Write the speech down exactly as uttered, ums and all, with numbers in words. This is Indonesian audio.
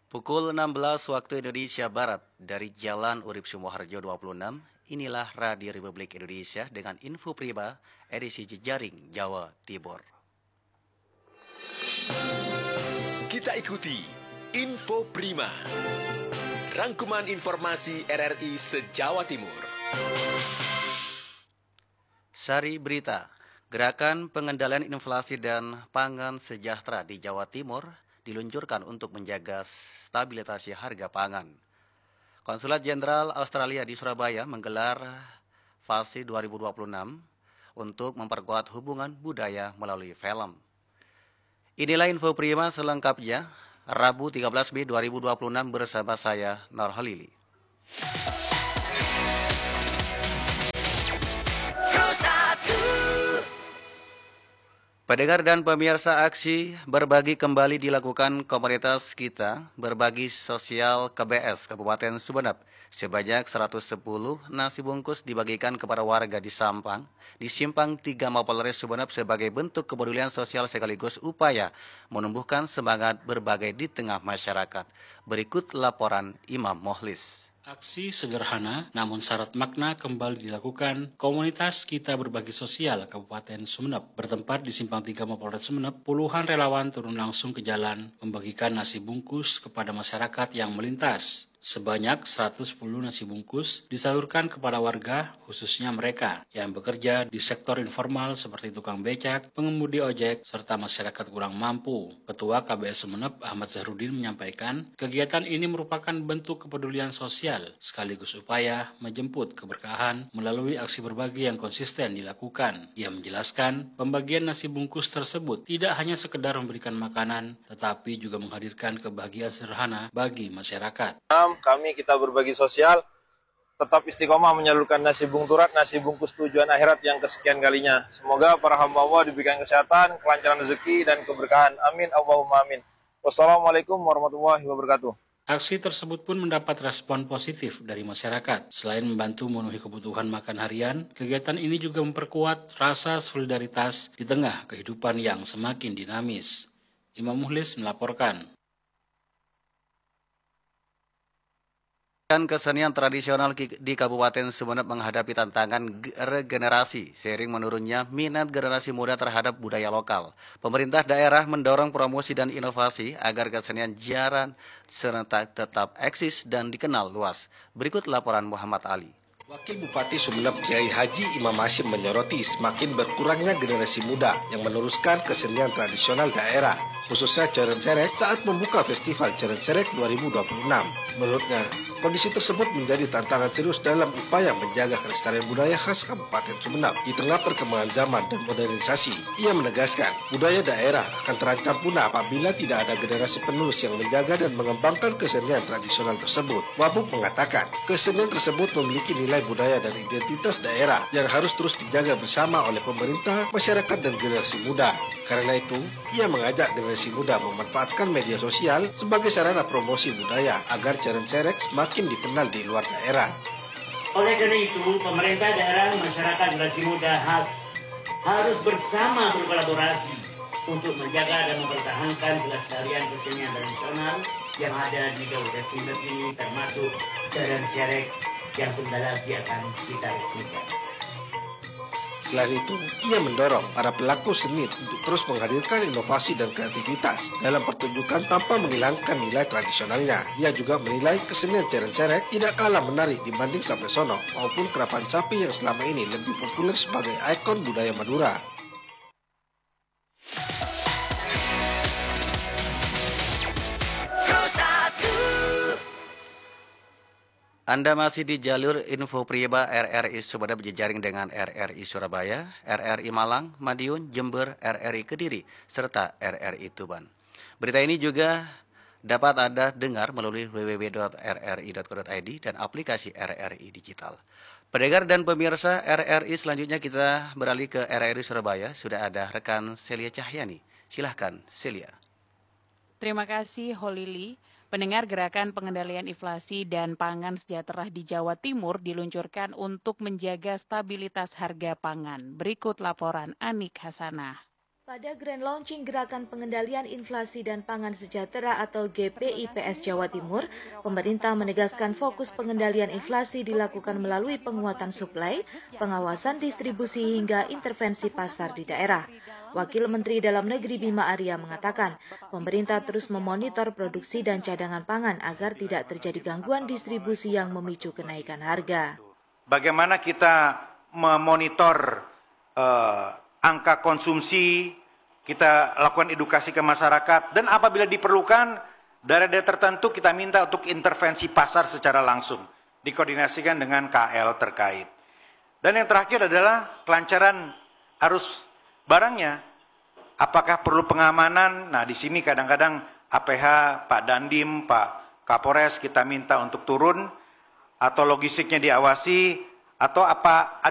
Pukul enam belas waktu Indonesia Barat dari Jalan Urip Sumoharjo dua puluh enam, inilah Radio Republik Indonesia dengan info prima edisi Jejaring Jawa Timur. Kita ikuti Info Prima, rangkuman informasi R R I se-Jawa Timur. Sari berita, Gerakan Pengendalian Inflasi dan Pangan Sejahtera di Jawa Timur diluncurkan untuk menjaga stabilitas harga pangan. Konsulat Jenderal Australia di Surabaya menggelar Fasi dua ribu dua puluh enam untuk memperkuat hubungan budaya melalui film. Inilah info prima selengkapnya, Rabu tiga belas Mei dua ribu dua puluh enam bersama saya, Nur Halili. Pendengar dan pemirsa, aksi berbagi kembali dilakukan komunitas kita berbagi sosial K B S Kabupaten Sumeneb. Sebanyak seratus sepuluh nasi bungkus dibagikan kepada warga di Sampang, di Simpang tiga Mapolres Sumeneb sebagai bentuk kepedulian sosial sekaligus upaya menumbuhkan semangat berbagi di tengah masyarakat. Berikut laporan Imam Mohlis. Aksi sederhana namun syarat makna kembali dilakukan komunitas kita berbagi sosial Kabupaten Sumeneb. Bertempat di Simpang tiga Mapolres Sumeneb, puluhan relawan turun langsung ke jalan membagikan nasi bungkus kepada masyarakat yang melintas. Sebanyak seratus sepuluh nasi bungkus disalurkan kepada warga, khususnya mereka yang bekerja di sektor informal seperti tukang becak, pengemudi ojek, serta masyarakat kurang mampu. Ketua K B S Sumeneb Ahmad Zahrudin menyampaikan, kegiatan ini merupakan bentuk kepedulian sosial sekaligus upaya menjemput keberkahan melalui aksi berbagi yang konsisten dilakukan. Ia menjelaskan, pembagian nasi bungkus tersebut tidak hanya sekedar memberikan makanan, tetapi juga menghadirkan kebahagiaan sederhana bagi masyarakat. Kami kita berbagi sosial, tetap istiqomah menyalurkan nasi bungturat, nasi bungkus tujuan akhirat yang kesekian kalinya. Semoga para hamba Allah diberikan kesehatan, kelancaran rezeki, dan keberkahan. Amin, Allahumma amin. Wassalamualaikum warahmatullahi wabarakatuh. Aksi tersebut pun mendapat respon positif dari masyarakat. Selain membantu memenuhi kebutuhan makan harian, kegiatan ini juga memperkuat rasa solidaritas di tengah kehidupan yang semakin dinamis. Imam Muhlis melaporkan. Kesenian tradisional di Kabupaten Sumeneb menghadapi tantangan regenerasi seiring menurunnya minat generasi muda terhadap budaya lokal. Pemerintah daerah mendorong promosi dan inovasi agar kesenian jaran serentak tetap eksis dan dikenal luas. Berikut laporan Muhammad Ali. Wakil Bupati Sumeneb Kiai Haji Imam Hashim menyoroti semakin berkurangnya generasi muda yang meneruskan kesenian tradisional daerah, khususnya Jaran Serek saat membuka Festival Jaran Serek dua ribu dua puluh enam. Menurutnya, kondisi tersebut menjadi tantangan serius dalam upaya menjaga kelestarian budaya khas Kabupaten Sumeneb di tengah perkembangan zaman dan modernisasi. Ia menegaskan, budaya daerah akan terancam punah apabila tidak ada generasi penerus yang menjaga dan mengembangkan kesenian tradisional tersebut. Wabub mengatakan, kesenian tersebut memiliki nilai budaya dan identitas daerah yang harus terus dijaga bersama oleh pemerintah, masyarakat, dan generasi muda. Karena itu, ia mengajak generasi muda memanfaatkan media sosial sebagai sarana promosi budaya agar Jaran Serek semakin dikenal di luar daerah. Oleh karena itu, pemerintah daerah, masyarakat, generasi muda has, harus bersama berkolaborasi untuk menjaga dan mempertahankan kelestarian kesenian tradisional yang ada di Kabupaten Sumeneb ini, termasuk Jaran Serek yang sebentar lagi akan kita resmikan. Selain itu, ia mendorong para pelaku seni untuk terus menghadirkan inovasi dan kreativitas dalam pertunjukan tanpa menghilangkan nilai tradisionalnya. Ia juga menilai kesenian Jaran Serek tidak kalah menarik dibanding Sampai Sono maupun Kerapan Sapi yang selama ini lebih populer sebagai ikon budaya Madura. Anda masih di jalur info prima R R I Sumeneb berjejaring dengan R R I Surabaya, R R I Malang, Madiun, Jember, R R I Kediri, serta R R I Tuban. Berita ini juga dapat Anda dengar melalui w w w titik r r i titik co titik i d dan aplikasi R R I Digital. Pendengar dan pemirsa R R I, selanjutnya kita beralih ke R R I Surabaya. Sudah ada rekan Celia Cahyani. Silahkan, Celia. Terima kasih, Holili. Pendengar, Gerakan Pengendalian Inflasi dan Pangan Sejahtera di Jawa Timur diluncurkan untuk menjaga stabilitas harga pangan. Berikut laporan Anik Hasanah. Pada Grand Launching Gerakan Pengendalian Inflasi dan Pangan Sejahtera atau G P I P S Jawa Timur, pemerintah menegaskan fokus pengendalian inflasi dilakukan melalui penguatan suplai, pengawasan distribusi hingga intervensi pasar di daerah. Wakil Menteri Dalam Negeri Bima Arya mengatakan, pemerintah terus memonitor produksi dan cadangan pangan agar tidak terjadi gangguan distribusi yang memicu kenaikan harga. Bagaimana kita memonitor uh, angka konsumsi, kita lakukan edukasi ke masyarakat, dan apabila diperlukan, daerah-daerah tertentu kita minta untuk intervensi pasar secara langsung, dikoordinasikan dengan K L terkait. Dan yang terakhir adalah kelancaran arus barangnya. Apakah perlu pengamanan? Nah, di sini kadang-kadang A P H, Pak Dandim, Pak Kapolres kita minta untuk turun, atau logistiknya diawasi, atau apa